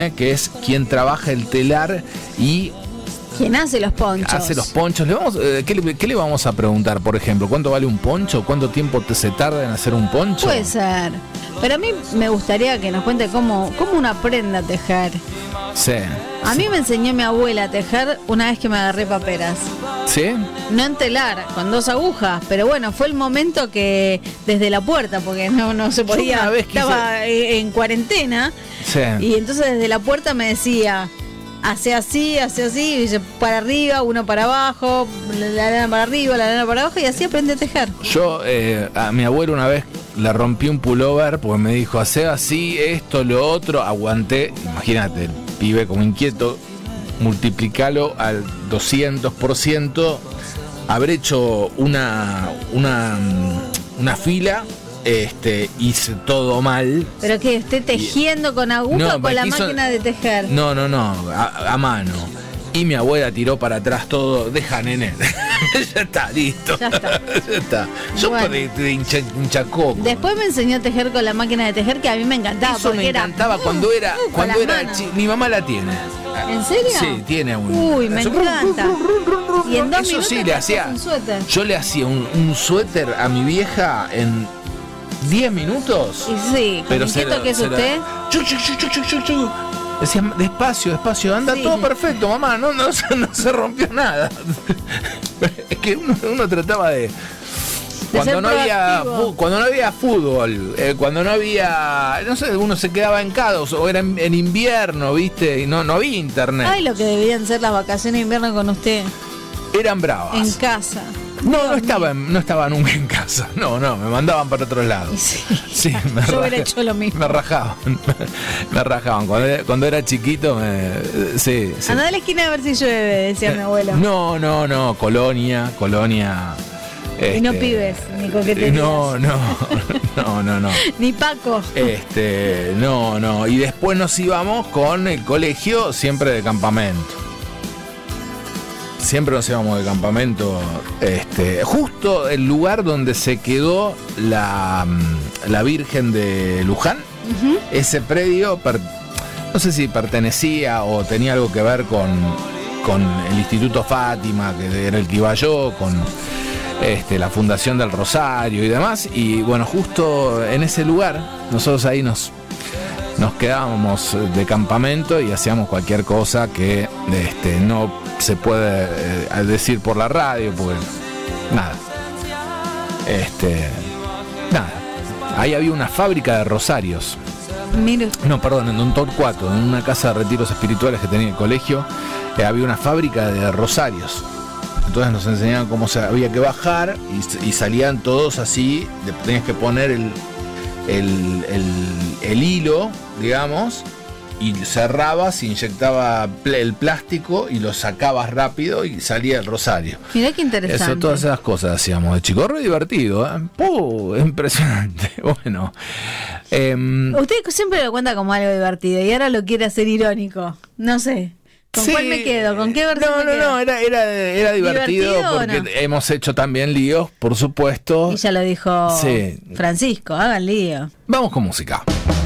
que es quien trabaja el telar y ¿quién hace los ponchos? hace los ponchos. ¿Qué le vamos a preguntar, por ejemplo? ¿Cuánto vale un poncho? ¿Cuánto tiempo se tarda en hacer un poncho? Puede ser. Pero a mí me gustaría que nos cuente cómo uno aprende a tejer. Sí. A mí me enseñó mi abuela a tejer una vez que me agarré paperas. ¿Sí? No en telar, con 2 agujas. Pero bueno, fue el momento que desde la puerta, porque no se podía. Una vez estaba en cuarentena. Sí. Y entonces desde la puerta me decía, hace así, y dice, para arriba, uno para abajo, la lana para arriba, la lana para abajo, y así aprendí a tejer. Yo a mi abuelo una vez le rompí un pullover porque me dijo, hace así, esto, lo otro. Aguanté, imagínate, el pibe como inquieto, multiplicalo al 200%. Habré hecho una fila. Hice todo mal. ¿Pero qué? ¿Esté tejiendo con aguja o con la máquina de tejer? No, a mano. Y mi abuela tiró para atrás todo. Deja, nene. Ya está, listo. Ya está. Yo Bueno. de hinchacoco. Después me enseñó a tejer con la máquina de tejer, que a mí me encantaba. Eso me encantaba cuando era mi mamá la tiene. ¿En serio? Sí, tiene un. Uy, me encanta. Y en 2 Eso minutos sí, le hacía. un suéter. Yo le hacía un suéter a mi vieja en 10 minutos. Y sí, con inquieto que es usted. Decía, despacio, anda Sí. todo perfecto, mamá, no se rompió nada. Es que uno trataba de cuando ser no había proactivo. cuando no había fútbol, cuando no había, no sé, uno se quedaba en casa, o era en invierno, ¿viste? Y no había internet. Ay, lo que deberían ser las vacaciones de invierno con usted. Eran bravas. En casa. No estaba nunca en casa. No, me mandaban para otro lado. Y sí. Sí, Yo hubiera hecho lo mismo. Me rajaban. Me rajaban. Cuando era chiquito, sí. Andá a la esquina a ver si llueve, decía mi abuelo. No, Colonia. Y no pibes, ni coqueterías. No. Ni Paco. No. Y después nos íbamos con el colegio siempre de campamento. Siempre nos íbamos de campamento, justo el lugar donde se quedó la Virgen de Luján. Uh-huh. Ese predio, no sé si pertenecía o tenía algo que ver con el Instituto Fátima, que era el que iba yo, con la Fundación del Rosario y demás. Y bueno, justo en ese lugar, nosotros ahí nos quedábamos de campamento y hacíamos cualquier cosa que no se puede decir por la radio, porque nada. Ahí había una fábrica de rosarios. Mire. No, perdón, en Don Torcuato, en una casa de retiros espirituales que tenía el colegio, había una fábrica de rosarios. Entonces nos enseñaban cómo había que bajar y salían todos así, tenías que poner el hilo, digamos, y cerrabas, inyectaba el plástico y lo sacabas rápido y salía el rosario. Mirá qué interesante. Todas esas cosas hacíamos de chico, re divertido, ¿eh? Impresionante. Bueno, usted siempre lo cuenta como algo divertido y ahora lo quiere hacer irónico. No sé. ¿Con cuál me quedo? ¿Con qué versión me quedo? No, era divertido porque hemos hecho también líos, por supuesto. Y ya lo dijo sí. Francisco, hagan lío. Vamos con música.